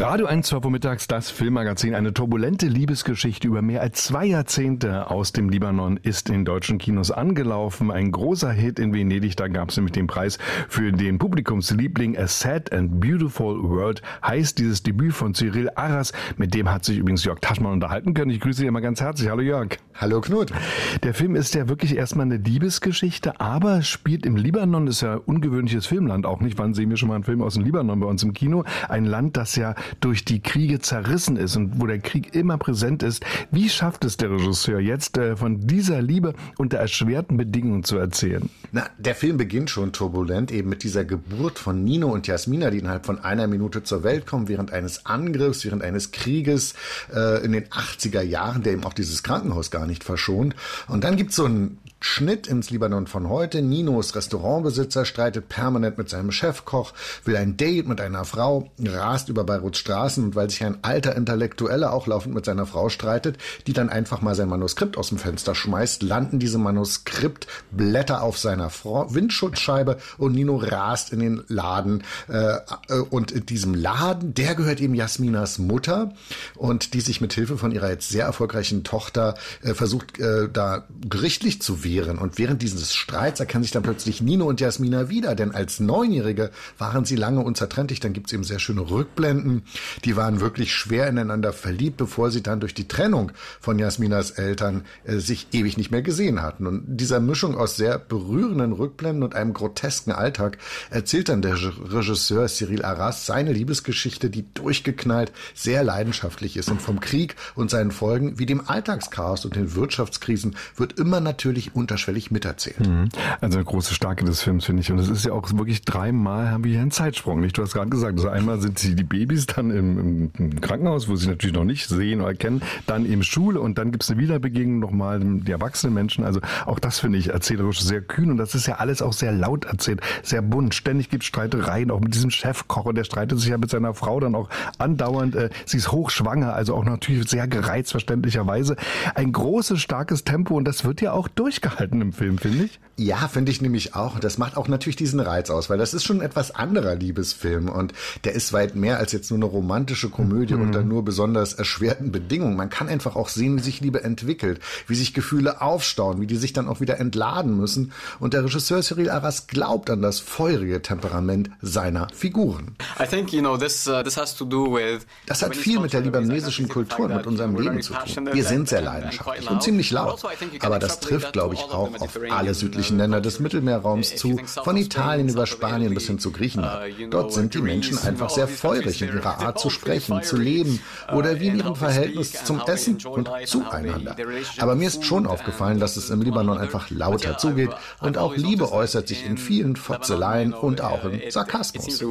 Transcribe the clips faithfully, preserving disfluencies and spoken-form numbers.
Radio eins, zwei Uhr mittags, das Filmmagazin. Eine turbulente Liebesgeschichte über mehr als zwei Jahrzehnte aus dem Libanon ist in deutschen Kinos angelaufen. Ein großer Hit in Venedig, da gab es nämlich den Preis für den Publikumsliebling. A Sad and Beautiful World heißt dieses Debüt von Cyril Arras. Mit dem hat sich übrigens Jörg Taschmann unterhalten können. Ich grüße dich mal ganz herzlich. Hallo Jörg. Hallo Knut. Der Film ist ja wirklich erstmal eine Liebesgeschichte, aber spielt im Libanon. Das ist ja ein ungewöhnliches Filmland auch nicht. Wann sehen wir schon mal einen Film aus dem Libanon bei uns im Kino? Ein Land, das ja durch die Kriege zerrissen ist und wo der Krieg immer präsent ist. Wie schafft es der Regisseur jetzt, äh, von dieser Liebe unter erschwerten Bedingungen zu erzählen? Na, der Film beginnt schon turbulent, eben mit dieser Geburt von Nino und Jasmina, die innerhalb von einer Minute zur Welt kommen, während eines Angriffs, während eines Krieges äh, in den achtziger Jahren, der eben auch dieses Krankenhaus gar nicht verschont. Und dann gibt's so einen Schnitt ins Libanon von heute. Nino ist Restaurantbesitzer, streitet permanent mit seinem Chefkoch, will ein Date mit einer Frau, rast über Beiruts Straßen und weil sich ein alter Intellektueller auch laufend mit seiner Frau streitet, die dann einfach mal sein Manuskript aus dem Fenster schmeißt, landen diese Manuskriptblätter auf seiner Frau- Windschutzscheibe und Nino rast in den Laden. Äh, und in diesem Laden, der gehört eben Jasminas Mutter und die sich mit Hilfe von ihrer jetzt sehr erfolgreichen Tochter äh, versucht, äh, da gerichtlich zu wehren. Und während dieses Streits erkennen sich dann plötzlich Nino und Jasmina wieder, denn als Neunjährige waren sie lange unzertrennlich. Dann gibt's eben sehr schöne Rückblenden. Die waren wirklich schwer ineinander verliebt, bevor sie dann durch die Trennung von Jasminas Eltern äh, sich ewig nicht mehr gesehen hatten. Und dieser Mischung aus sehr berührenden Rückblenden und einem grotesken Alltag erzählt dann der Regisseur Cyril Arras seine Liebesgeschichte, die durchgeknallt, sehr leidenschaftlich ist. Und vom Krieg und seinen Folgen wie dem Alltagschaos und den Wirtschaftskrisen wird immer natürlich unterschwellig miterzählt. Also eine große Stärke des Films, finde ich. Und es ist ja auch wirklich dreimal haben wir hier einen Zeitsprung, nicht? Du hast gerade gesagt, also einmal sind sie die Babys, dann im, im Krankenhaus, wo sie natürlich noch nicht sehen oder kennen, dann eben Schule und dann gibt es eine Wiederbegegnung nochmal die erwachsenen Menschen. Also auch das finde ich erzählerisch sehr kühn und das ist ja alles auch sehr laut erzählt, sehr bunt. Ständig gibt es Streitereien, auch mit diesem Chefkoch und der streitet sich ja mit seiner Frau dann auch andauernd. Äh, sie ist hochschwanger, also auch natürlich sehr gereizt, verständlicherweise. Ein großes, starkes Tempo und das wird ja auch durchgehalten im Film, finde ich. Ja, finde ich nämlich auch. Das macht auch natürlich diesen Reiz aus, weil das ist schon ein etwas anderer Liebesfilm und der ist weit mehr als jetzt nur eine romantische Komödie mhm. unter nur besonders erschwerten Bedingungen. Man kann einfach auch sehen, wie sich Liebe entwickelt, wie sich Gefühle aufstauen, wie die sich dann auch wieder entladen müssen. Und der Regisseur Cyril Arras glaubt an das feurige Temperament seiner Figuren. I think, you know, this, uh, this has to do with das hat viel mit der libanesischen Kultur und mit unserem Leben zu tun. Wir sind sehr leidenschaftlich und ziemlich laut. Aber das trifft, glaube ich, auch auf alle südlichen Länder des Mittelmeerraums zu, von Italien über Spanien bis hin zu Griechenland. Dort sind die Menschen einfach sehr feurig in ihrer Art zu sprechen, zu leben oder wie in ihrem Verhältnis zum Essen und zueinander. Aber mir ist schon aufgefallen, dass es im Libanon einfach lauter zugeht und auch Liebe äußert sich in vielen Fotzeleien und auch im Sarkasmus.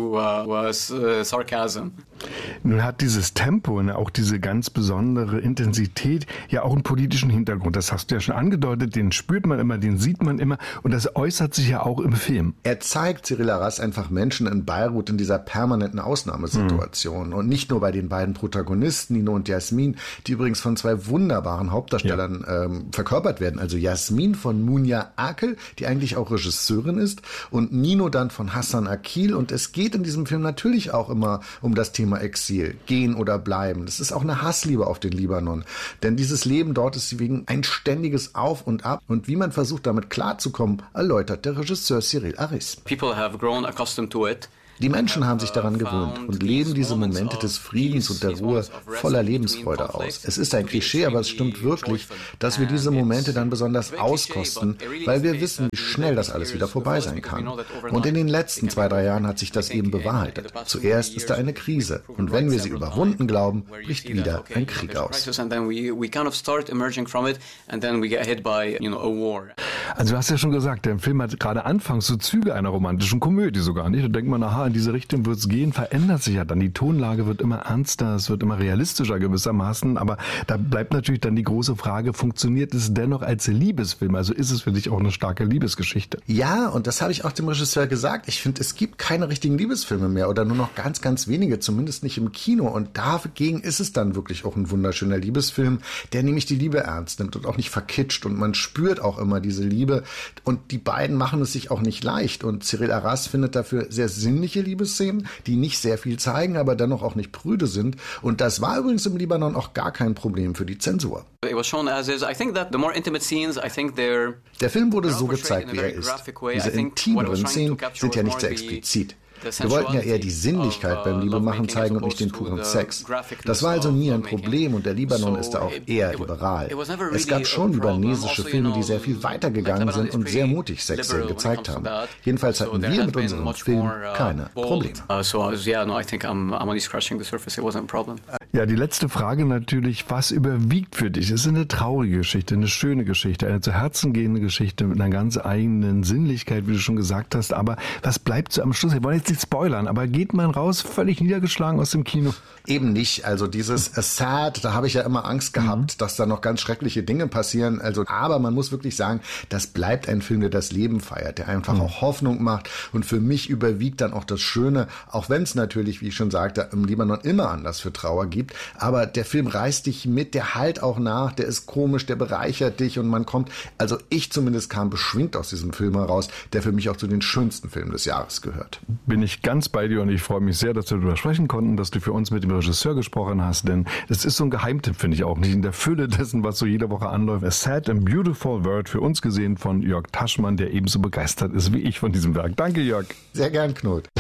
Nun hat dieses Tempo, ne, auch diese ganz besondere Intensität ja auch einen politischen Hintergrund. Das hast du ja schon angedeutet, den spürt man immer, den sieht man immer und das äußert sich ja auch im Film. Er zeigt Cyril Arras einfach Menschen in Beirut in dieser permanenten Ausnahmesituation mhm. und nicht nur bei den beiden Protagonisten, Nino und Jasmin, die übrigens von zwei wunderbaren Hauptdarstellern ja. ähm, verkörpert werden. Also Jasmin von Munia Akel, die eigentlich auch Regisseurin ist und Nino dann von Hassan Akil und es geht in diesem Film natürlich auch immer um das Thema Exil, gehen oder bleiben. Das ist auch eine Hassliebe auf den Libanon, denn dieses Leben dort ist wegen ein ständiges Auf und Ab und wie man versucht, damit klarzukommen, erläutert der Regisseur Cyril Arras. People have grown accustomed to it. Die Menschen haben sich daran gewöhnt und leben diese Momente des Friedens und der Ruhe voller Lebensfreude aus. Es ist ein Klischee, aber es stimmt wirklich, dass wir diese Momente dann besonders auskosten, weil wir wissen, wie schnell das alles wieder vorbei sein kann. Und in den letzten zwei, drei Jahren hat sich das eben bewahrheitet. Zuerst ist da eine Krise und wenn wir sie überwunden glauben, bricht wieder ein Krieg aus. Also du hast ja schon gesagt, der Film hat gerade anfangs so Züge einer romantischen Komödie sogar, nicht? Da denkt man, aha, in diese Richtung wird es gehen, verändert sich ja dann. Die Tonlage wird immer ernster, es wird immer realistischer gewissermaßen, aber da bleibt natürlich dann die große Frage, funktioniert es dennoch als Liebesfilm? Also ist es für dich auch eine starke Liebesgeschichte? Ja, und das habe ich auch dem Regisseur gesagt. Ich finde, es gibt keine richtigen Liebesfilme mehr oder nur noch ganz, ganz wenige, zumindest nicht im Kino. Und dagegen ist es dann wirklich auch ein wunderschöner Liebesfilm, der nämlich die Liebe ernst nimmt und auch nicht verkitscht und man spürt auch immer diese Liebe Liebe. Und die beiden machen es sich auch nicht leicht. Und Cyril Arras findet dafür sehr sinnliche Liebesszenen, die nicht sehr viel zeigen, aber dennoch auch nicht prüde sind. Und das war übrigens im Libanon auch gar kein Problem für die Zensur. It was shown as is. I think that the more intimate scenes, I think they're Der Film wurde so gezeigt, wie er ist. Diese intimeren Szenen sind ja nicht sehr explizit. Wir wollten ja eher die Sinnlichkeit beim Liebemachen zeigen und nicht den puren Sex. Das war also nie ein Problem und der Libanon ist da auch eher liberal. Es gab schon libanesische Filme, die sehr viel weiter gegangen sind und sehr mutig Sexszenen gezeigt haben. Jedenfalls hatten wir mit unserem Film keine Probleme. Ja, die letzte Frage natürlich, was überwiegt für dich? Es ist eine traurige Geschichte, eine schöne Geschichte, eine zu Herzen gehende Geschichte mit einer ganz eigenen Sinnlichkeit, wie du schon gesagt hast. Aber was bleibt so am Schluss? Wir wollen jetzt nicht spoilern, aber geht man raus völlig niedergeschlagen aus dem Kino? Eben nicht. Also dieses Sad, da habe ich ja immer Angst gehabt, mhm. dass da noch ganz schreckliche Dinge passieren. Also, aber man muss wirklich sagen, das bleibt ein Film, der das Leben feiert, der einfach mhm. auch Hoffnung macht. Und für mich überwiegt dann auch das Schöne, auch wenn es natürlich, wie ich schon sagte, im Libanon immer Anlass für Trauer gibt. Aber der Film reißt dich mit, der halt auch nach, der ist komisch, der bereichert dich und man kommt, also ich zumindest kam beschwingt aus diesem Film heraus, der für mich auch zu den schönsten Filmen des Jahres gehört. Bin ich ganz bei dir und ich freue mich sehr, dass wir darüber sprechen konnten, dass du für uns mit dem Regisseur gesprochen hast, denn es ist so ein Geheimtipp, finde ich auch, nicht in der Fülle dessen, was so jede Woche anläuft. A Sad and Beautiful World, für uns gesehen von Jörg Taschmann, der ebenso begeistert ist wie ich von diesem Werk. Danke, Jörg. Sehr gern, Knut.